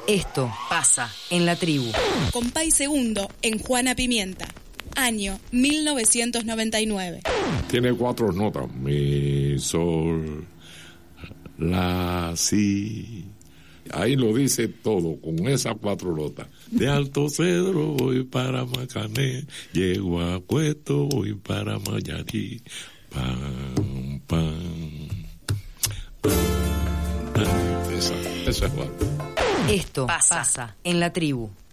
Esto pasa en la tribu. Compay segundo en Juana Pimienta, año 1999. Tiene 4 notas: mi, sol, la, si. Ahí lo dice todo con esas 4 notas. De Alto Cedro voy para Macané, llego a Cueto, voy para Mayarí. Pam, pam, pam, pam. Eso es bueno. Esto pasa en la tribu.